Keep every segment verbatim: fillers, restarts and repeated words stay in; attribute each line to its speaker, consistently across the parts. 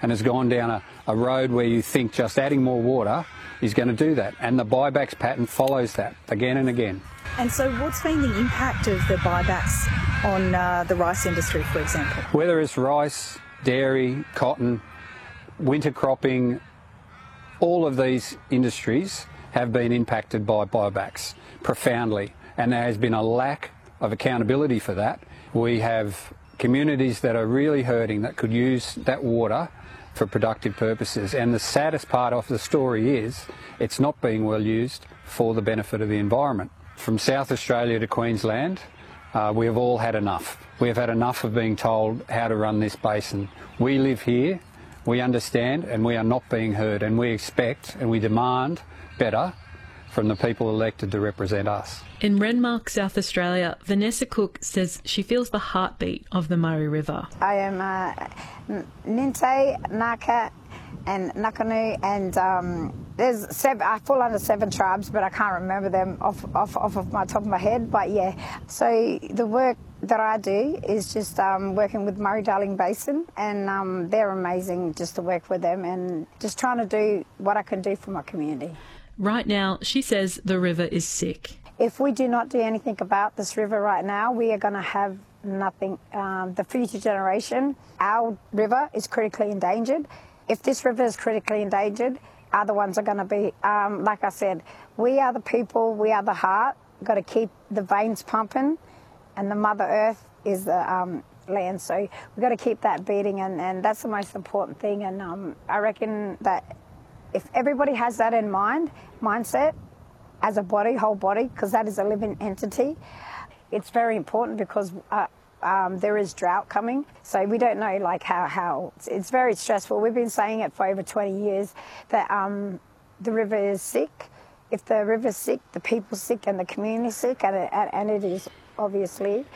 Speaker 1: and has gone down a, a road where you think just adding more water is going to do that. And the buybacks pattern follows that again and again.
Speaker 2: And so what's been the impact of the buybacks on uh, the rice industry, for example?
Speaker 1: Whether it's rice, dairy, cotton, winter cropping, all of these industries have been impacted by buybacks profoundly, and there has been a lack of accountability for that. We have communities that are really hurting that could use that water for productive purposes, and the saddest part of the story is it's not being well used for the benefit of the environment. From South Australia to Queensland, uh, we have all had enough. We have had enough of being told how to run this basin. We live here, we understand, and we are not being heard, and we expect and we demand better from the people elected to represent us.
Speaker 3: In Renmark, South Australia, Vanessa Cook says she feels the heartbeat of the Murray River.
Speaker 4: I am uh, Ninte, Naka and Nakanu, and um, there's seven, I fall under seven tribes, but I can't remember them off, off, off of my top of my head, but yeah. So the work that I do is just um, working with Murray-Darling Basin, and um, they're amazing just to work with them and just trying to do what I can do for my community.
Speaker 3: Right now, she says the river is sick.
Speaker 4: If we do not do anything about this river right now, we are going to have nothing. Um, the future generation, our river is critically endangered. If this river is critically endangered, other ones are going to be, um, like I said, we are the people, we are the heart. We've got to keep the veins pumping, and the Mother Earth is the um, land. So we've got to keep that beating, and, and that's the most important thing. And um, I reckon that if everybody has that in mind, mindset, as a body, whole body, because that is a living entity, it's very important because uh, um, there is drought coming. So we don't know like how, how it's, it's very stressful. We've been saying it for over twenty years that um, the river is sick. If the river's sick, the people's sick and the community's sick, and it, and it is obviously.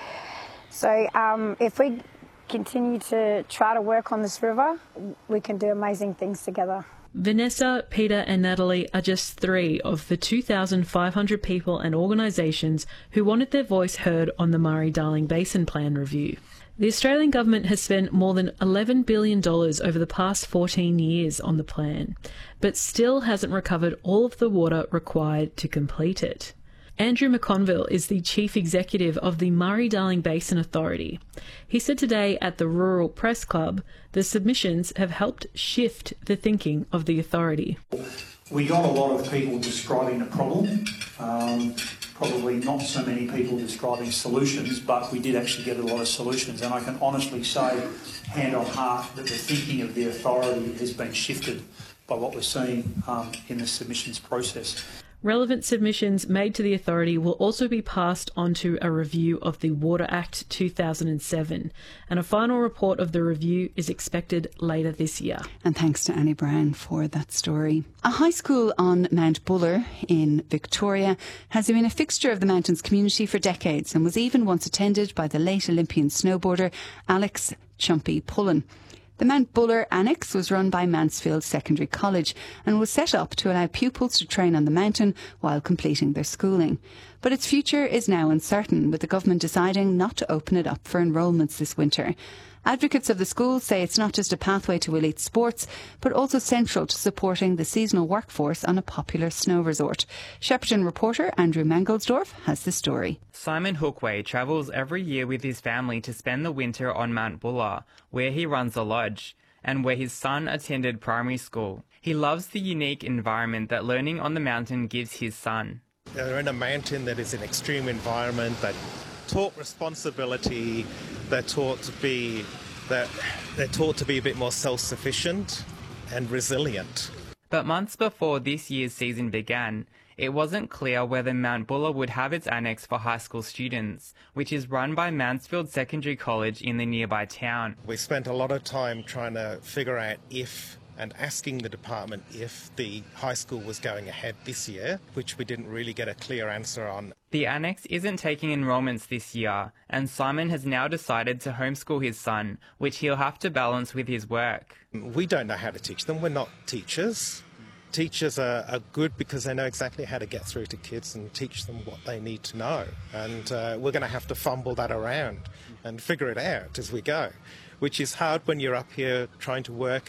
Speaker 4: So um, if we continue to try to work on this river, we can do amazing things together.
Speaker 3: Vanessa, Peter and Natalie are just three of the two thousand five hundred people and organisations who wanted their voice heard on the Murray-Darling Basin Plan review. The Australian government has spent more than eleven billion dollars over the past fourteen years on the plan, but still hasn't recovered all of the water required to complete it. Andrew McConville is the Chief Executive of the Murray-Darling Basin Authority. He said today at the Rural Press Club the submissions have helped shift the thinking of the authority.
Speaker 5: We got a lot of people describing the problem, um, probably not so many people describing solutions, but we did actually get a lot of solutions, and I can honestly say, hand on heart, that the thinking of the authority has been shifted by what we're seeing um, in the submissions process.
Speaker 3: Relevant submissions made to the authority will also be passed on to a review of the Water Act two thousand seven, and a final report of the review is expected later this year.
Speaker 6: And thanks to Annie Brown for that story. A high school on Mount Buller in Victoria has been a fixture of the mountains community for decades and was even once attended by the late Olympian snowboarder Alex Chumpy Pullen. The Mount Buller Annex was run by Mansfield Secondary College and was set up to allow pupils to train on the mountain while completing their schooling. But its future is now uncertain, with the government deciding not to open it up for enrolments this winter. Advocates of the school say it's not just a pathway to elite sports, but also central to supporting the seasonal workforce on a popular snow resort. Shepparton reporter Andrew Mangelsdorf has the story.
Speaker 7: Simon Hookway travels every year with his family to spend the winter on Mount Buller, where he runs a lodge, and where his son attended primary school. He loves the unique environment that learning on the mountain gives his son.
Speaker 8: They're in a mountain that is an extreme environment, that taught responsibility, they're taught to be they're, they're taught to be a bit more self-sufficient and resilient.
Speaker 7: But months before this year's season began, it wasn't clear whether Mount Buller would have its annex for high school students, which is run by Mansfield Secondary College in the nearby town.
Speaker 8: We spent a lot of time trying to figure out if and asking the department if the high school was going ahead this year, which we didn't really get a clear answer on.
Speaker 7: The annex isn't taking enrolments this year, and Simon has now decided to homeschool his son, which he'll have to balance with his work.
Speaker 8: We don't know how to teach them. We're not teachers. Teachers are, are good because they know exactly how to get through to kids and teach them what they need to know. And uh, we're going to have to fumble that around and figure it out as we go, which is hard when you're up here trying to work